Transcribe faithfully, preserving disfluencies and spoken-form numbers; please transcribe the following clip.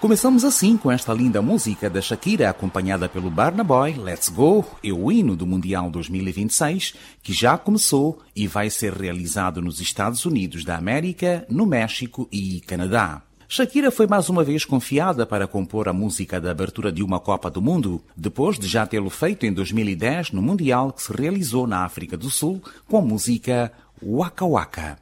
Começamos assim com esta linda música da Shakira, acompanhada pelo Burna Boy, Let's Go, é o hino do Mundial dois mil e vinte e seis, que já começou e vai ser realizado nos Estados Unidos da América, no México e Canadá. Shakira foi mais uma vez confiada para compor a música da abertura de uma Copa do Mundo, depois de já tê-lo feito em dois mil e dez no Mundial que se realizou na África do Sul com a música Waka Waka.